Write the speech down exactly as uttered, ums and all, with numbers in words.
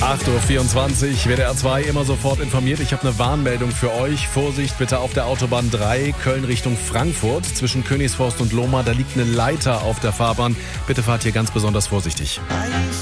acht Uhr vierundzwanzig, W D R zwei immer sofort informiert. Ich habe eine Warnmeldung für euch. Vorsicht bitte auf der Autobahn drei, Köln Richtung Frankfurt. Zwischen Königsforst und Lohmar, da liegt eine Leiter auf der Fahrbahn. Bitte fahrt hier ganz besonders vorsichtig.